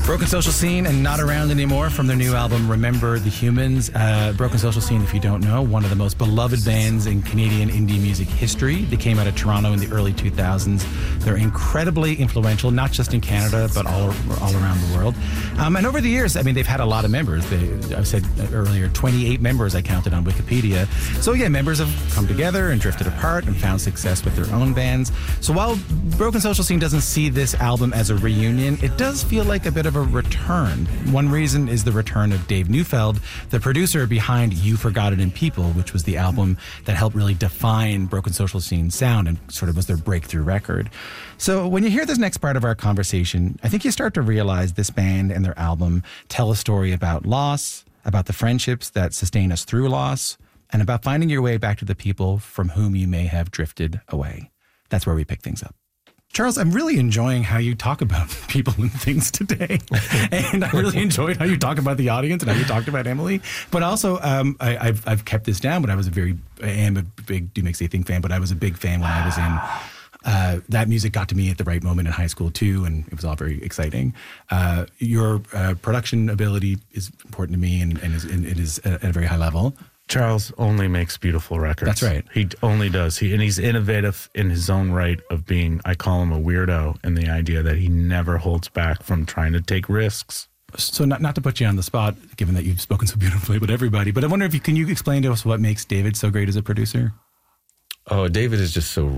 Broken Social Scene and Not Around Anymore from their new album, Remember the Humans. Broken Social Scene, if you don't know, one of the most beloved bands in Canadian indie music history. They came out of Toronto in the early 2000s. They're incredibly influential, not just in Canada, but all around the world. And over the years, I mean, they've had a lot of members. I said earlier, 28 members I counted on Wikipedia. So yeah, members have come together and drifted apart and found success with their own bands. So while Broken Social Scene doesn't see this album as a reunion, it does feel like a bit of a return. One reason is the return of Dave Neufeld, the producer behind You Forgot It in People, which was the album that helped really define Broken Social Scene's sound and sort of was their breakthrough record. So when you hear this next part of our conversation, I think you start to realize this band and their album tell a story about loss, about the friendships that sustain us through loss, and about finding your way back to the people from whom you may have drifted away. That's where we pick things up. Charles, I'm really enjoying how you talk about people and things today. And I really enjoyed how you talk about the audience and how you talked about Emily. But also, I've kept this down, but I am a big Do Makes They Think fan, but I was a big fan when I was in... that music got to me at the right moment in high school, too, and it was all very exciting. Your production ability is important to me and it is at a very high level. Charles only makes beautiful records. That's right. He only does. He's innovative in his own right of being, I call him a weirdo, in the idea that he never holds back from trying to take risks. So not to put you on the spot, given that you've spoken so beautifully about everybody, but I wonder if can you explain to us what makes David so great as a producer? Oh, David is just so